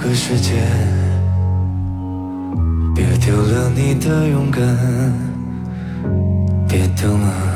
个世界，别丢了你的勇敢，别等了。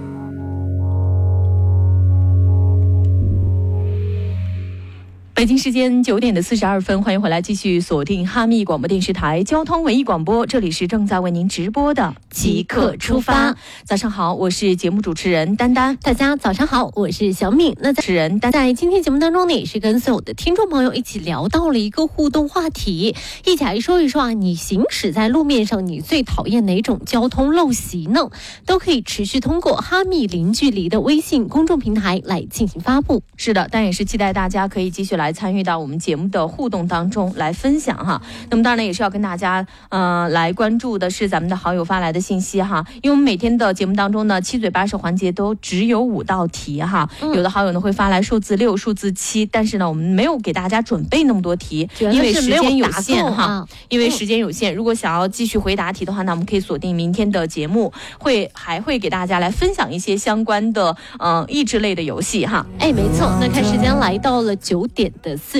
北京时间9点42分，欢迎回来，继续锁定哈密广播电视台交通文艺广播，这里是正在为您直播的即刻出发。早上好，我是节目主持人丹丹。 大家早上好，我是小敏。那在今天节目当中呢，也是跟所有的听众朋友一起聊到了一个互动话题，一起来说一说啊，你行驶在路面上，你最讨厌哪种交通陋习呢？都可以持续通过哈密零距离的微信公众平台来进行发布。 是的，但也是期待大家可以继续来参与到我们节目的互动当中来分享哈。那么当然呢，也是要跟大家来关注的是咱们的好友发来的信息哈，因为我们每天的节目当中呢，七嘴八舌环节都只有5道题哈。有的好友呢会发来数字6、数字7，但是呢我们没有给大家准备那么多题，因为时间有限哈。因为时间有限，如果想要继续回答题的话，那我们可以锁定明天的节目，还会给大家来分享一些相关的益智类的游戏哈。 哎，没错。那看时间来到了9点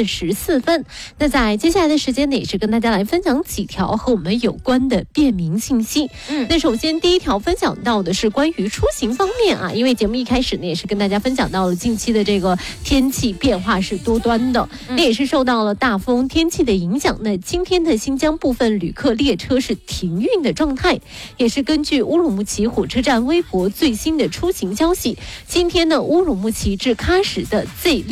44分，那在接下来的时间呢，也是跟大家来分享几条和我们有关的便民信息。那首先第一条分享到的是关于出行方面啊，因为节目一开始呢，也是跟大家分享到了近期的这个天气变化是多端的，那也是受到了大风天气的影响。那今天的新疆部分旅客列车是停运的状态，也是根据乌鲁木齐火车站微博最新的出行消息，今天呢，乌鲁木齐至喀什的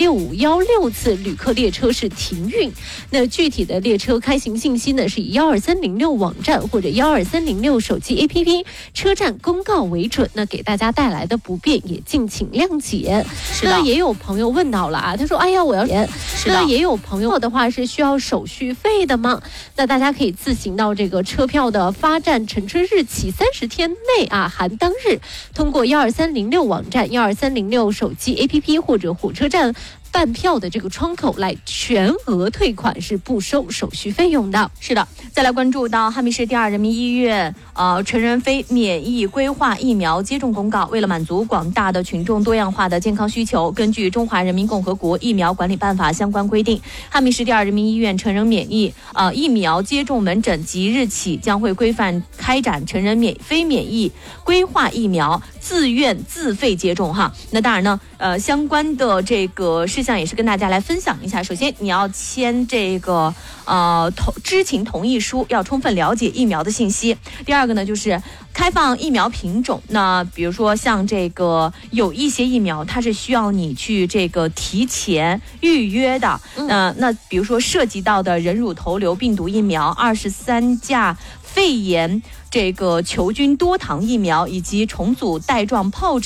Z6516次旅客列车是停运。那具体的列车开行信息呢，是以12306网站或者12306手机 APP 车站公告为准。那给大家带来的不便也敬请谅解。那也有朋友问到了啊，他说：“哎呀，我要钱。”那也有朋友的话是需要手续费的吗？那大家可以自行到这个车票的发站乘车日起30天内啊，含当日，通过12306网站、12306手机 APP 或者火车站办票的这个窗口来全额退款，是不收手续费用的。 是的，再来关注到哈密市第2人民医院成人非免疫规划疫苗接种公告，为了满足广大的群众多样化的健康需求，根据《中华人民共和国疫苗管理办法》相关规定，哈密市第2人民医院成人免疫疫苗接种门诊即日起将会规范开展成人非免疫规划疫苗自愿自费接种哈。那当然呢，相关的这个事项也是跟大家来分享一下。首先，你要签这个知情同意书，要充分了解疫苗的信息。第二个呢，就是开放疫苗品种。那比如说像这个有一些疫苗，它是需要你去这个提前预约的。那比如说涉及到的人乳头瘤病毒疫苗、23价肺炎这个球菌多糖疫苗以及重组带状疱疹